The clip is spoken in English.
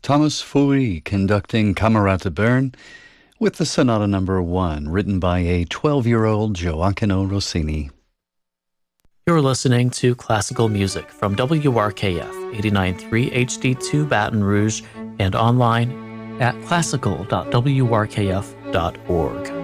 Thomas Foury conducting Camerata Bern with the Sonata Number 1, written by a 12-year-old Gioacchino Rossini. You're listening to classical music from WRKF 89.3 HD2 Baton Rouge and online at classical.wrkf.org.